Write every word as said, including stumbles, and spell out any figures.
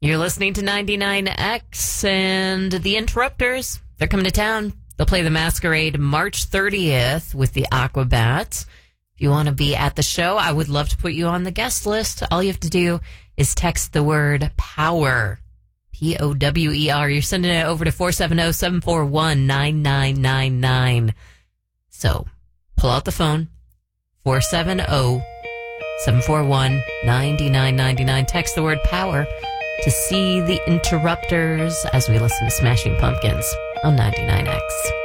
You're listening to ninety-nine X and the Interrupters. They're coming to town. They'll play the Masquerade March thirtieth with the Aquabats. If you want to be at the show, I would love to put you on the guest list. All you have to do is text the word POWER, P O W E R. You're sending it over to four seven zero, seven four one, nine nine nine nine. So pull out the phone, four seven zero, seven four one, nine nine nine nine. Text the word POWER to see the Interrupters as we listen to Smashing Pumpkins on ninety-nine X.